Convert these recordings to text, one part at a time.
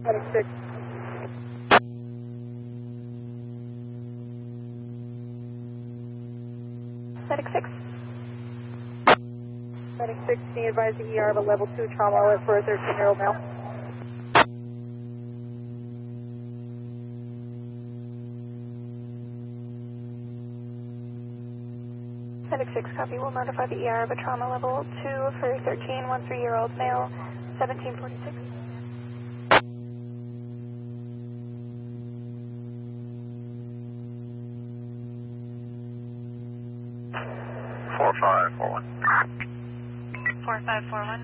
Medic 6. Medic 6. Medic 6, can you advise the ER of a level 2 trauma alert for a 13-year-old male? Medic 6, copy. We'll notify the ER of a trauma level 2 for 13-year-old male, 1746. 4541. 4541.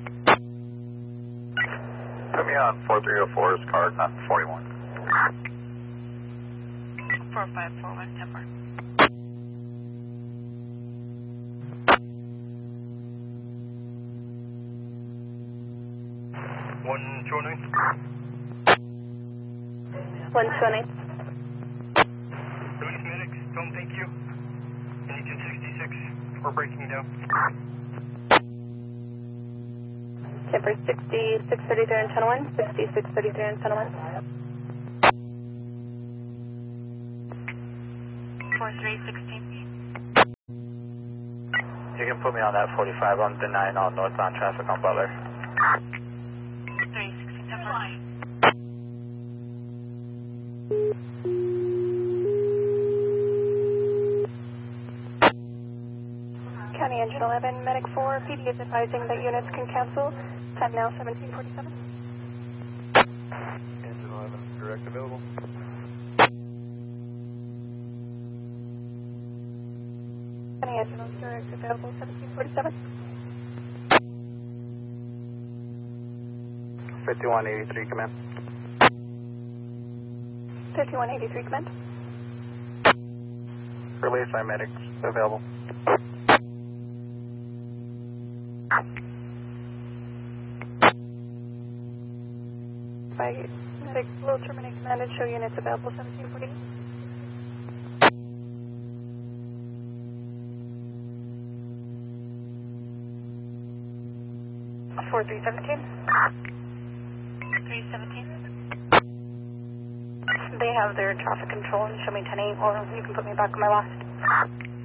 Put me on 4304's card, not 41. 4541, 10-4. One joining. 120. Louis Medics, don't thank you. Anything 66, we're breaking you down. Timber 60, 633 and 10-1. 60, 633 and 10-1. 4316. You can put me on that 45. I'm denying all northbound traffic on Butler. 316, 10-4. County Engine 11, Medic 4, PD is advising that units can cancel. Time now 1747. Engine 11, direct available. County Engine 11, direct available 1747. 5183, command. 5183, command. Release our medics available. By medic will terminate command and show units available 1740. 4317. 317. They have their traffic control and show me 10-8, or you can put me back on my last.